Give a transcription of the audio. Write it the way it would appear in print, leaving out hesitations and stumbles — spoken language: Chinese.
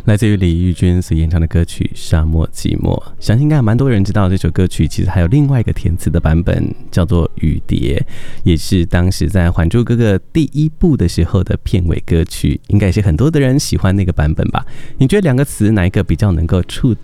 来自于李翊君所演唱的歌曲《沙漠寂寞》，相信应该有蛮多人知道这首歌曲其实还有另外一个填词的版本，叫做《雨蝶》，也是当时在《还珠格格》第1部的时候的片尾歌曲，应该也是很多的人喜欢那个版本吧？你觉得两个词哪一个比较能够触